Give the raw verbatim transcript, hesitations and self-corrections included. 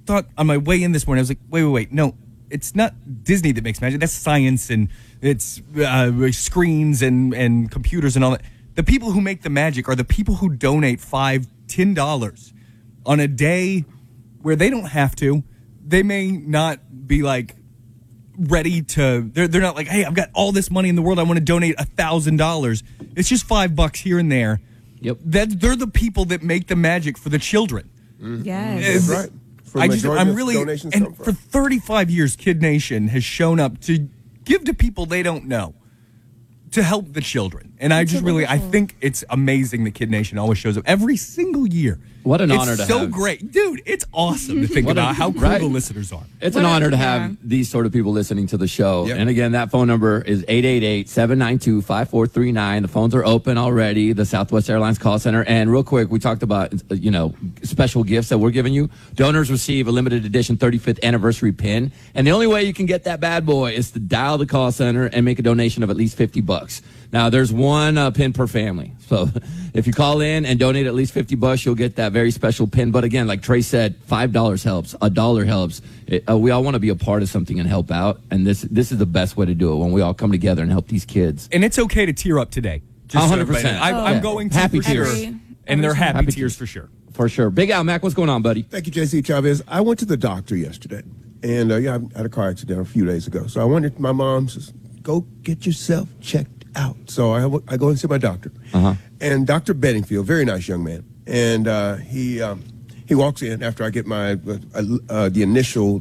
thought on my way in this morning, I was like, wait, wait, wait, no, it's not Disney that makes magic. That's science and it's uh, screens and, and computers and all that. The people who make the magic are the people who donate five, ten dollars on a day where they don't have to. They may not be like ready to. They're they're not like, hey, I've got all this money in the world. I want to donate a thousand dollars. It's just five bucks here and there. Yep. That they're the people that make the magic for the children. Mm-hmm. Yes, that's right. I just, I'm really, and for thirty-five years, Kid Nation has shown up to give to people they don't know, to help the children. And I just really, I think it's amazing that Kid Nation always shows up every single year. What an it's honor to so have. so great. Dude, it's awesome to think What about a- how cool right. the listeners are. It's What an a- honor to yeah. have these sort of people listening to the show. Yep. And again, that phone number is eight eight eight, seven nine two, five four three nine. The phones are open already, the Southwest Airlines call center. And real quick, we talked about, uh, you know, special gifts that we're giving you. Donors receive a limited edition thirty-fifth anniversary pin. And the only way you can get that bad boy is to dial the call center and make a donation of at least fifty bucks. Now, there's one uh, pin per family. So if you call in and donate at least fifty bucks, you'll get that very special pin. But again, like Trey said, five dollars helps. A dollar helps. It, uh, we all want to be a part of something and help out. And this this is the best way to do it, when we all come together and help these kids. And it's okay to tear up today. Just one hundred percent. So everybody- I'm, Oh. I'm going to Happy for sure. tears. Every- And they're every happy, Happy tears tears. for sure. For sure. Big Al, Mac, what's going on, buddy? Thank you, J C Chavez. I went to the doctor yesterday, and uh, yeah, I had a car accident a few days ago. So I wanted my mom says, "Go get yourself checked out." So I, I go and see my doctor, Uh-huh. and Doctor Bedingfield, very nice young man, and uh, he um, he walks in after I get my uh, uh, the initial